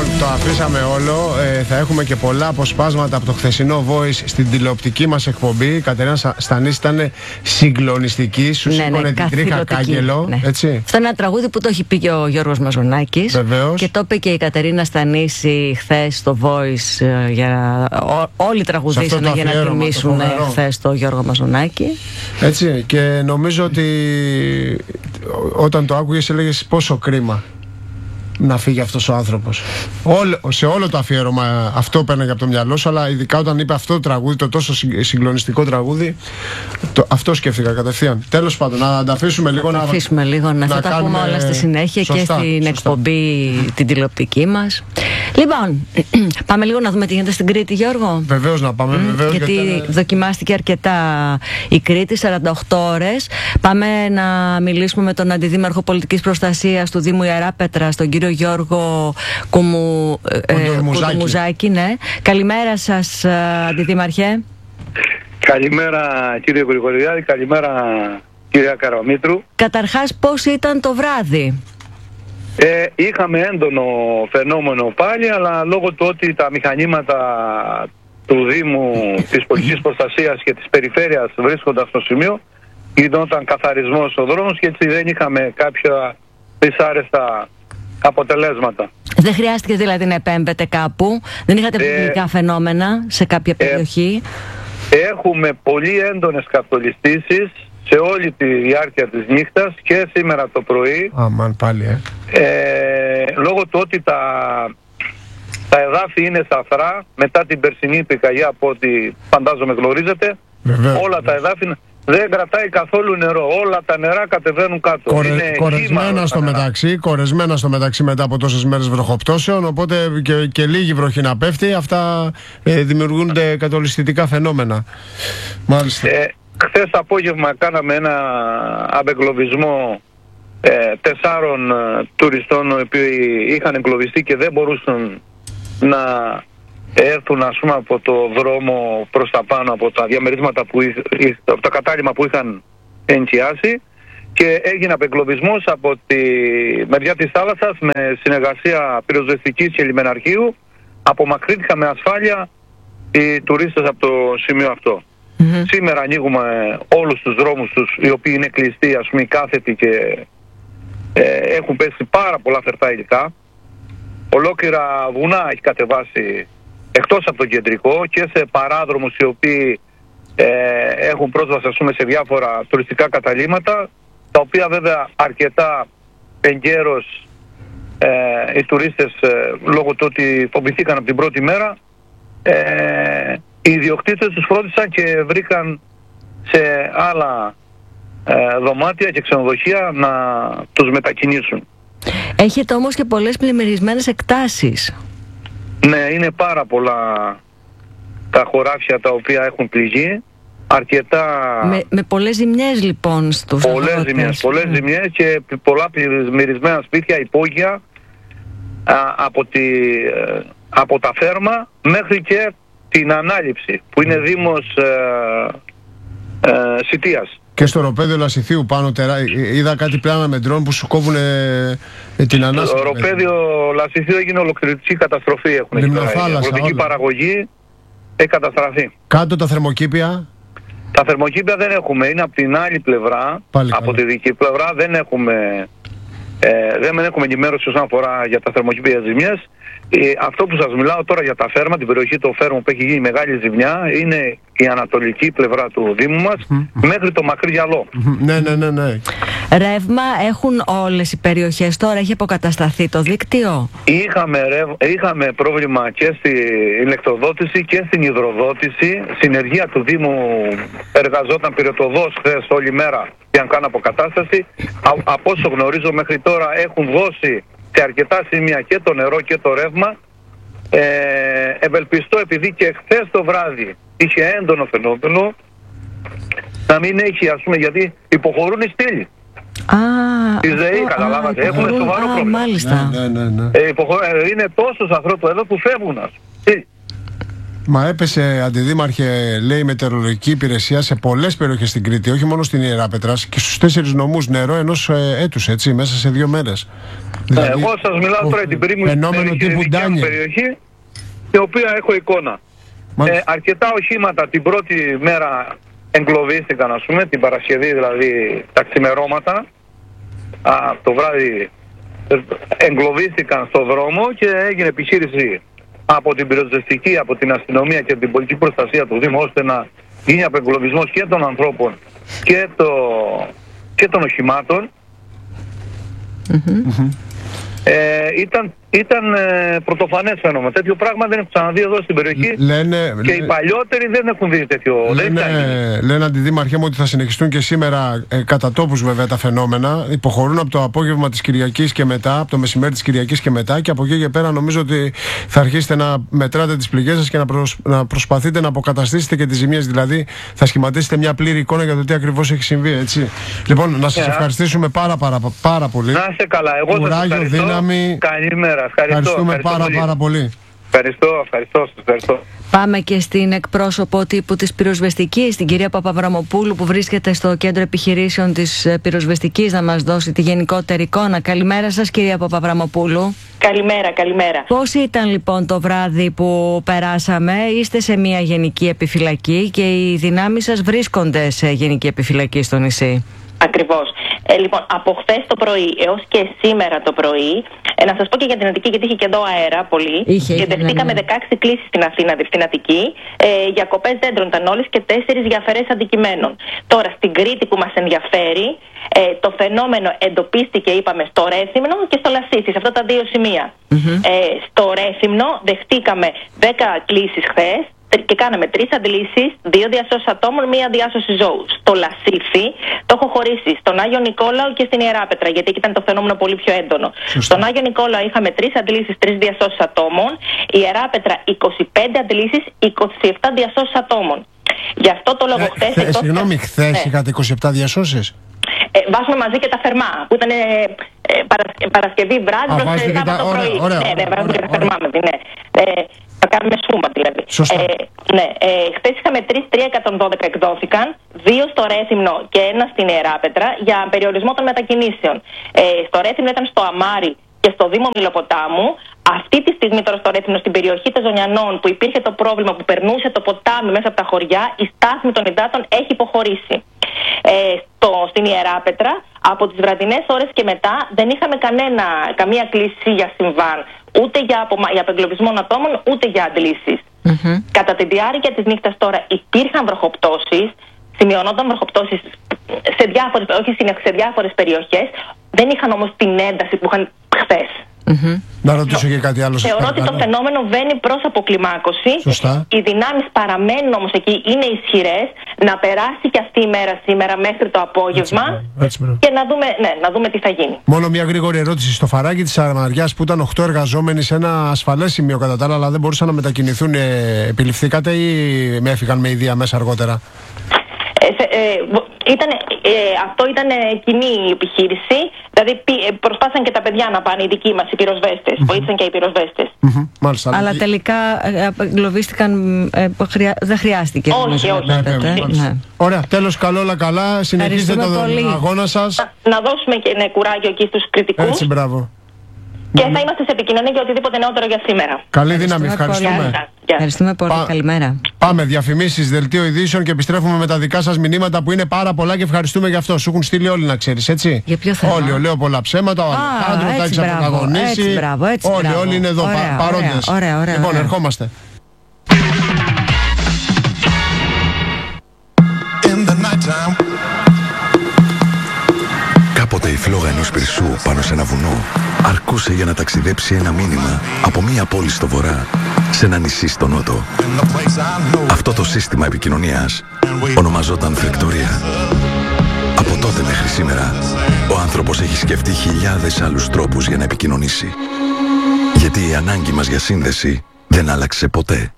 το αφήσαμε όλο. Θα έχουμε και πολλά αποσπάσματα από το χθεσινό Voice στην τηλεοπτική μας εκπομπή. Η Κατερίνα Στανίση ήταν συγκλονιστική. Σου σήκωνε την τρίχα κάγκελο. Ναι. Έτσι. Αυτό είναι ένα τραγούδι που το έχει πει και ο Γιώργος Μαζονάκης. Βεβαίως. Και το είπε και η Κατερίνα Στανίση χθες στο Voice. Όλοι τραγουδήσανε για να τιμήσουν χθες το Γιώργο Μαζονάκη. Έτσι. Και νομίζω ότι όταν το άκουγες έλεγες πόσο κρίμα να φύγει αυτός ο άνθρωπος. Σε όλο το αφιέρωμα αυτό παίρναγε από το μυαλό σου, αλλά ειδικά όταν είπε αυτό το τραγούδι, το τόσο συγκλονιστικό τραγούδι, αυτό σκέφτηκα κατευθείαν. Τέλος πάντων, να τα αφήσουμε λίγο να θα τα πούμε όλα στη συνέχεια. Σωστά, και στην εκπομπή την τηλεοπτική μας. Λοιπόν, πάμε λίγο να δούμε τι γίνεται στην Κρήτη, Γιώργο. Βεβαίως να πάμε. Γιατί δοκιμάστηκε αρκετά η Κρήτη, 48 ώρες. Πάμε να μιλήσουμε με τον Αντιδήμαρχο Πολιτικής Προστασίας του Δήμου Ιεράπετρας, τον κύριο Γιώργο Κουντουρμουζάκη. Ναι. Καλημέρα σας, Αντιδήμαρχε. Καλημέρα κύριε Γρηγοριάδη, καλημέρα κυρία Καραμήτρου. Καταρχάς, πώς ήταν το βράδυ? Είχαμε έντονο φαινόμενο πάλι, αλλά λόγω του ότι τα μηχανήματα του Δήμου, της Πολιτικής Προστασίας και της Περιφέρειας βρίσκονταν στο σημείο, γινόταν καθαρισμός ο δρόμος και έτσι δεν είχαμε κάποια δυσάρεστα αποτελέσματα. Δεν χρειάστηκε δηλαδή να επέμπετε κάπου? Δεν είχατε πλημμυρικά φαινόμενα σε κάποια περιοχή? Έχουμε πολύ έντονες καθολιστήσεις σε όλη τη διάρκεια της νύχτας και σήμερα το πρωί. Αμάν πάλι λόγω του ότι τα εδάφη είναι σαφρά μετά την περσινή πυρκαγιά, από ό,τι φαντάζομαι γνωρίζετε. Όλα τα εδάφη δεν κρατάει καθόλου νερό. Όλα τα νερά κατεβαίνουν κάτω. Κορεσμένα στο μεταξύ μετά από τόσες μέρες βροχοπτώσεων, οπότε και λίγη βροχή να πέφτει, αυτά δημιουργούνται κατολιστικά φαινόμενα. Μάλιστα. Χθες απόγευμα κάναμε ένα απεγκλωβισμό 4 τουριστών οι οποίοι είχαν εγκλωβιστεί και δεν μπορούσαν να έρθουν, ας πούμε, από το δρόμο προς τα πάνω, από τα διαμερίσματα από τα κατάλημα που είχαν ενοικιάσει, και έγινε απεγκλωβισμός από τη μεριά της θάλασσας με συνεργασία πυροσβεστικής και λιμεναρχείου. Απομακρύνθηκαν με ασφάλεια οι τουρίστες από το σημείο αυτό. Σήμερα ανοίγουμε όλους τους δρόμους τους, οι οποίοι είναι κλειστοί, ας πούμε, κάθετοι, και έχουν πέσει πάρα πολλά φερτά υλικά. Ολόκληρα βουνά έχει κατεβάσει εκτός από το κεντρικό και σε παράδρομους οι οποίοι έχουν πρόσβαση, ας πούμε, σε διάφορα τουριστικά καταλύματα, τα οποία βέβαια αρκετά εγκαίρως οι τουρίστες, λόγω του ότι φοβηθήκαν από την πρώτη μέρα, οι ιδιοκτήτες τους φρόντισαν και βρήκαν σε άλλα δωμάτια και ξενοδοχεία να τους μετακινήσουν. Έχετε όμως και πολλές πλημμυρισμένες εκτάσεις. Ναι, είναι πάρα πολλά τα χωράφια τα οποία έχουν πληγεί. Αρκετά... Με πολλές ζημιές λοιπόν στους αγρότες. Πολλές ζημιές και πολλά πλημμυρισμένα σπίτια, υπόγεια, από τα Φέρμα μέχρι και την Ανάληψη, που είναι δήμος Σιτίας. Και στο ροπέδιο Λασιθίου πάνω είδα κάτι πλάνα με ντρόν που σου κόβουν την ανάσταση. Το ροπέδιο Λασιθίου έγινε ολοκληρωτική καταστροφή. Έχουν η αγροτική παραγωγή έχει καταστραφεί. Κάτω τα θερμοκήπια. Τα θερμοκήπια δεν έχουμε, είναι από την άλλη πλευρά. Από τη δική πλευρά δεν έχουμε ενημέρωση όσον αφορά για τα θερμοκήπια ζημιές. Αυτό που σας μιλάω τώρα για τα Φέρμα, την περιοχή του Φέρμου που έχει γίνει μεγάλη ζημιά, είναι η ανατολική πλευρά του Δήμου μας, μέχρι το Μακρύ Γυαλό. Ναι. Ρεύμα έχουν όλες οι περιοχές τώρα? Έχει αποκατασταθεί το δίκτυο? Είχαμε πρόβλημα και στην ηλεκτροδότηση και στην υδροδότηση. Συνεργεία του Δήμου εργαζόταν πυρετοδός χθες όλη μέρα για να κάνουν αποκατάσταση. Από όσο γνωρίζω μέχρι τώρα έχουν δώσει σε αρκετά σημεία και το νερό και το ρεύμα. Ευελπιστώ, επειδή και χθες το βράδυ είχε έντονο φαινόμενο, να μην έχει, ας πούμε, γιατί υποχωρούν οι στήλοι. Τη ΔΕΗ, καταλάβατε, έχουμε σοβαρό πρόβλημα. Μάλιστα. Ναι. Είναι τόσος ανθρώπους εδώ που φεύγουν, ας πούμε. Μα έπεσε, αντιδήμαρχε, λέει η μετεωρολογική υπηρεσία σε πολλές περιοχές στην Κρήτη, όχι μόνο στην Ιεράπετρα, και στους 4 νομούς νερό ενός έτους, έτσι, μέσα σε 2 μέρες. Δηλαδή, εγώ σας μιλάω τώρα για την περιοχή, η οποία έχω εικόνα. Αρκετά οχήματα την πρώτη μέρα εγκλωβίστηκαν, ας πούμε, την Παρασκευή, δηλαδή τα ξημερώματα, το βράδυ εγκλωβίστηκαν στο δρόμο και έγινε επιχείρηση από την πυροσβεστική, από την αστυνομία και την πολιτική προστασία του Δήμου, ώστε να γίνει απεγκλωβισμός και των ανθρώπων και των οχημάτων. Ήταν πρωτοφανές φαινόμενο. Τέτοιο πράγμα δεν έχω ξαναδεί εδώ στην περιοχή. Και οι παλιότεροι δεν έχουν δει τέτοιο. Λένε, αντιδήμαρχέ μου, ότι θα συνεχιστούν και σήμερα κατά τόπους βέβαια τα φαινόμενα. Υποχωρούν από το απόγευμα της Κυριακής και μετά, από το μεσημέρι της Κυριακής και μετά. Και από εκεί και πέρα νομίζω ότι θα αρχίσετε να μετράτε τις πληγές σας και να προσπαθείτε να αποκαταστήσετε και τις ζημίες. Δηλαδή θα σχηματίσετε μια πλήρη εικόνα για το τι ακριβώς έχει συμβεί. Έτσι. Λοιπόν, να σας ευχαριστήσουμε πάρα πολύ. Να είστε καλά. Εγώ σας ευχαριστώ. Δύναμη. Καλημέρα. Ευχαριστούμε πάρα πολύ. Ευχαριστώ. Πάμε και στην εκπρόσωπο τύπου της πυροσβεστικής, την κυρία Παπαβραμοπούλου, που βρίσκεται στο κέντρο επιχειρήσεων της πυροσβεστικής, να μας δώσει τη γενικότερη εικόνα. Καλημέρα σας, κυρία Παπαβραμοπούλου. Καλημέρα. Πώς ήταν λοιπόν το βράδυ που περάσαμε? Είστε σε μια γενική επιφυλακή και οι δυνάμεις σας βρίσκονται σε γενική επιφυλακή στο νησί. Ακριβώς. Λοιπόν, από χθες το πρωί έως και σήμερα το πρωί, να σας πω και για την Αττική, γιατί είχε και εδώ αέρα πολύ. Δεχτήκαμε 16 κλήσεις στην Αθήνα, στην Αττική, για κοπές δέντρων ήταν όλες και 4 για αφαιρέσεις αντικειμένων. Τώρα, στην Κρήτη που μας ενδιαφέρει, το φαινόμενο εντοπίστηκε, είπαμε, στο Ρέθυμνο και στο Λασίθι, σε αυτά τα 2 σημεία. Στο Ρέθυμνο δεχτήκαμε 10 κλήσεις χθες και κάναμε 3 αντλήσεις, 2 διασώσεις ατόμων, 1 διάσωση ζώου. Στο Λασίθι το έχω χωρίσει στον Άγιο Νικόλαο και στην Ιεράπετρα, γιατί εκεί ήταν το φαινόμενο πολύ πιο έντονο. Στον Άγιο Νικόλαο είχαμε 3 αντλήσεις, 3 διασώσεις ατόμων. Η Ιεράπετρα 25 αντλήσεις, 27 διασώσεις ατόμων. Γι' αυτό το λόγο χθες. Συγγνώμη, χθες είχατε 27 διασώσεις? Βάζουμε μαζί και τα θερμά που ήταν Παρασκευή βράδυ προς Σάββατο πρωί. Ναι, βάζουμε και τα θερμά μαζί, ναι. Θα κάνουμε σούμα δηλαδή. Χθες είχαμε 3.112 εκδόθηκαν, 2 στο Ρέθυμνο και 1 στην Ιεράπετρα για περιορισμό των μετακινήσεων. Στο Ρέθυμνο ήταν στο Αμάρι και στο Δήμο Μιλοποτάμου. Αυτή τη στιγμή τώρα στο Ρέθυμνο, στην περιοχή των Ζωνιανών, που υπήρχε το πρόβλημα που περνούσε το ποτάμι μέσα από τα χωριά, η στάθμη των υδάτων έχει υποχωρήσει. Στην Ιεράπετρα, από τις βραδινές ώρες και μετά, δεν είχαμε καμία κλίση για συμβάν, ούτε για απεγκλωβισμό ατόμων, ούτε για αντλήσεις. Κατά τη διάρκεια της νύχτας τώρα υπήρχαν βροχοπτώσεις, σημειωνόταν βροχοπτώσεις σε διάφορες περιοχές, δεν είχαν όμως την ένταση που είχαν χθες. Να ρωτήσω και κάτι άλλο. Θεωρώ ότι το φαινόμενο βαίνει προς αποκλιμάκωση. Σωστά. Οι δυνάμεις παραμένουν όμως εκεί, είναι ισχυρές. Να περάσει και αυτή η μέρα σήμερα μέχρι το απόγευμα και να δούμε τι θα γίνει. Μόνο μια γρήγορη ερώτηση. Στο φαράγγι της Σαραμαριάς που ήταν 8 εργαζόμενοι σε ένα ασφαλές σημείο κατά τα άλλα, αλλά δεν μπορούσαν να μετακινηθούν, επιληφθήκατε ή με έφυγαν με ιδία μέσα αργότερα? Αυτό ήταν κοινή επιχείρηση. Δηλαδή προσπάθησαν και τα παιδιά να πάνε, οι δικοί μας, οι πυροσβέστες. Βοήθησαν και οι πυροσβέστες. Αλλά τελικά εγκλωβίστηκαν, δεν χρειάστηκε. Όχι. Ωραία, τέλος, καλά. Συνεχίζετε τον αγώνα σας. Να δώσουμε και κουράγιο εκεί στους κριτικούς. Έτσι, μπράβο. Και θα είμαστε σε επικοινωνία για οτιδήποτε νεότερο για σήμερα. Καλή δύναμη, ευχαριστούμε. Ευχαριστούμε πολύ, καλημέρα. Πάμε, διαφημίσεις, δελτίο ειδήσεων και επιστρέφουμε με τα δικά σας μηνύματα που είναι πάρα πολλά και ευχαριστούμε γι' αυτό. Σου έχουν στείλει όλοι, να ξέρεις, έτσι. Για ποιο θέμα? Όλοι, λέω πολλά ψέματα. Ο Αλεχάνδρου τα έχεις απροταγωνίσει. Όλοι είναι εδώ παρόντες. Λοιπόν, ερχόμαστε. Κάποτε η φλόγα ενός πυρσού πάνω σε ένα βουνό αρκούσε για να ταξιδέψει ένα μήνυμα από μία πόλη στο βορρά σε ένα νησί στο νότο. Αυτό το σύστημα επικοινωνίας ονομαζόταν φεκτορία. Από τότε μέχρι σήμερα, ο άνθρωπος έχει σκεφτεί χιλιάδες άλλους τρόπους για να επικοινωνήσει. Γιατί η ανάγκη μας για σύνδεση δεν άλλαξε ποτέ.